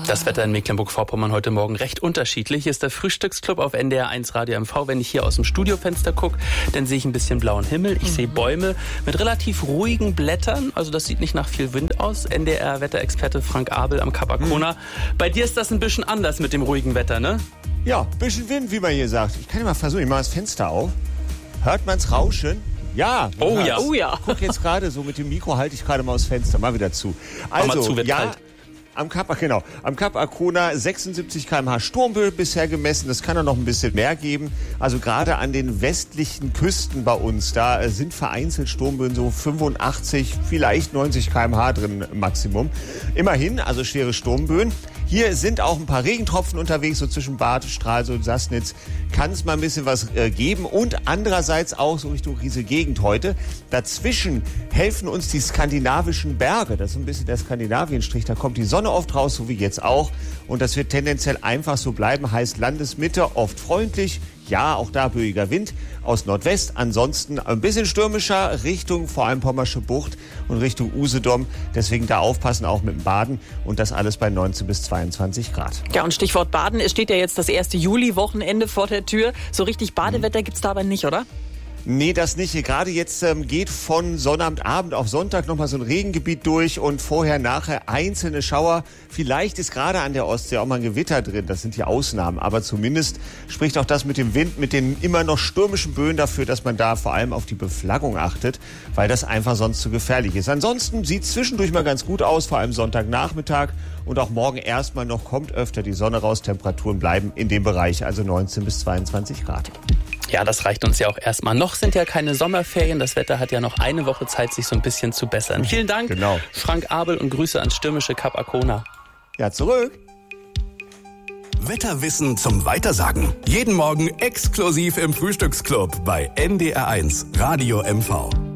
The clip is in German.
Das Wetter in Mecklenburg-Vorpommern heute Morgen recht unterschiedlich. Hier ist der Frühstücksclub auf NDR 1 Radio MV. Wenn ich hier aus dem Studiofenster gucke, dann sehe ich ein bisschen blauen Himmel. Ich sehe Bäume mit relativ ruhigen Blättern. Also das sieht nicht nach viel Wind aus. NDR-Wetterexperte Frank Abel am Kap Arkona. Bei dir ist das ein bisschen anders mit dem ruhigen Wetter, ne? Ja, ein bisschen Wind, wie man hier sagt. Ich kann ja mal versuchen, ich mache das Fenster auf. Hört man's rauschen? Ja. Oh ja. Oh ja. Guck jetzt gerade so mit dem Mikro, halte ich gerade mal das Fenster mal wieder zu. Also, mal zu, wird kalt. Am Kap Arkona 76 km/h Sturmböe bisher gemessen. Das kann ja noch ein bisschen mehr geben. Also gerade an den westlichen Küsten bei uns, da sind vereinzelt Sturmböen so 85, vielleicht 90 km/h drin Maximum. Immerhin, also schwere Sturmböen. Hier sind auch ein paar Regentropfen unterwegs, so zwischen Bad, Stralsund, Sassnitz. Kann es mal ein bisschen was geben. Und andererseits auch so Richtung Riese Gegend heute. Dazwischen helfen uns die skandinavischen Berge. Das ist ein bisschen der Skandinavienstrich. Da kommt die Sonne oft raus, so wie jetzt auch. Und das wird tendenziell einfach so bleiben. Heißt Landesmitte oft freundlich. Ja, auch da böiger Wind aus Nordwest. Ansonsten ein bisschen stürmischer Richtung vor allem Pommersche Bucht und Richtung Usedom. Deswegen da aufpassen, auch mit dem Baden. Und das alles bei 19 bis 22 Grad. Ja, und Stichwort Baden. Es steht ja jetzt das 1. Juli-Wochenende vor der Tür. So richtig Badewetter gibt's da aber nicht, oder? Nee, das nicht. Gerade jetzt geht von Sonnabendabend auf Sonntag nochmal so ein Regengebiet durch und vorher, nachher einzelne Schauer. Vielleicht ist gerade an der Ostsee auch mal ein Gewitter drin. Das sind die Ausnahmen. Aber zumindest spricht auch das mit dem Wind, mit den immer noch stürmischen Böen dafür, dass man da vor allem auf die Beflaggung achtet, weil das einfach sonst zu gefährlich ist. Ansonsten sieht es zwischendurch mal ganz gut aus, vor allem Sonntagnachmittag. Und auch morgen erstmal noch kommt öfter die Sonne raus. Temperaturen bleiben in dem Bereich, also 19 bis 22 Grad. Ja, das reicht uns ja auch erstmal. Noch sind ja keine Sommerferien. Das Wetter hat ja noch eine Woche Zeit, sich so ein bisschen zu bessern. Vielen Dank, genau. Frank Abel, und Grüße ans stürmische Kap Arkona. Ja, zurück. Wetterwissen zum Weitersagen. Jeden Morgen exklusiv im Frühstücksclub bei NDR 1 Radio MV.